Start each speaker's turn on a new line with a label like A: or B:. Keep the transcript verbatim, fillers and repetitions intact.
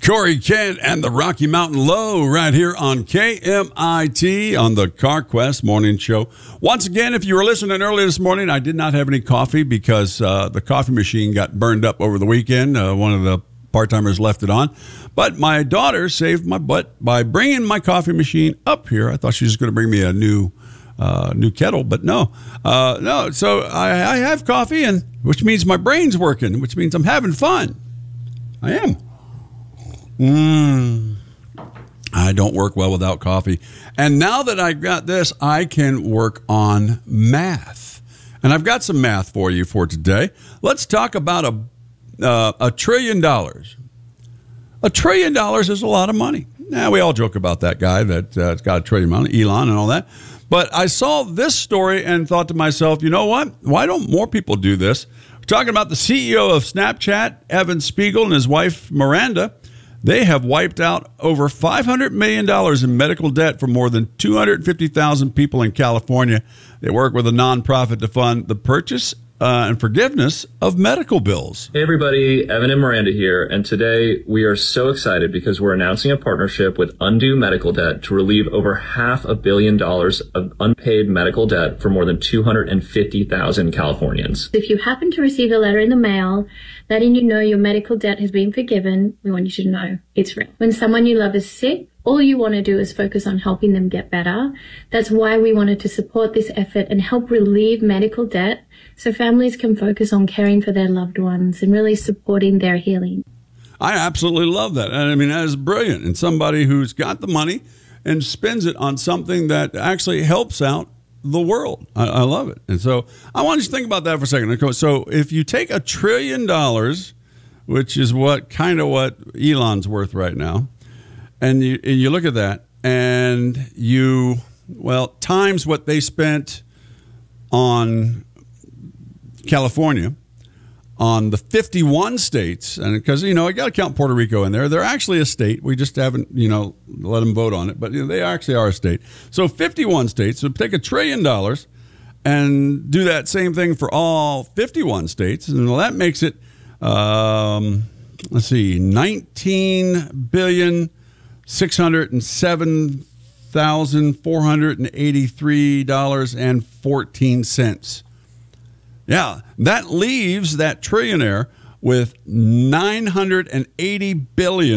A: Corey Kent and the Rocky Mountain Low right here on K M I T on the CarQuest Morning Show. Once again, if you were listening earlier this morning, I did not have any coffee because uh, the coffee machine got burned up over the weekend. Uh, one of the part-timers left it on. But my daughter saved my butt by bringing my coffee machine up here. I thought she was going to bring me a new uh, new kettle, but no. Uh, no, so I, I have coffee, and which means my brain's working, which means I'm having fun. I am. Mmm. I don't work well without coffee. And now that I've got this, I can work on math. And I've got some math for you for today. Let's talk about a uh, a trillion dollars. A trillion dollars is a lot of money. Now, we all joke about that guy that's uh, got a trillion money, Elon and all that. But I saw this story and thought to myself, you know what? Why don't more people do this? We're talking about the C E O of Snapchat, Evan Spiegel, and his wife, Miranda. They have wiped out over five hundred million dollars in medical debt for more than two hundred fifty thousand people in California. They work with a nonprofit to fund the purchase uh, and forgiveness of medical bills.
B: Hey everybody, Evan and Miranda here, and today we are so excited because we're announcing a partnership with Undo Medical Debt to relieve over half a billion dollars of unpaid medical debt for more than two hundred fifty thousand Californians.
C: If you happen to receive a letter in the mail letting you know your medical debt has been forgiven, we want you to know it's real. When someone you love is sick, all you want to do is focus on helping them get better. That's why we wanted to support this effort and help relieve medical debt so families can focus on caring for their loved ones and really supporting their healing.
A: I absolutely love that. I mean, that is brilliant. And somebody who's got the money and spends it on something that actually helps out the world. I, I love it. And so I want you to think about that for a second. So if you take a trillion dollars, which is what kind of what Elon's worth right now, and you, and you look at that and you, well, times what they spent on California, on the fifty-one states, and because, you know, I got to count Puerto Rico in there. They're actually a state. We just haven't, you know, let them vote on it, but you know, they actually are a state. So fifty-one states. So take a trillion dollars and do that same thing for all fifty-one states, and well, that makes it, um, let's see, nineteen billion six hundred seven thousand four hundred eighty-three dollars and fourteen cents. Yeah, that leaves that trillionaire with nine hundred eighty billion dollars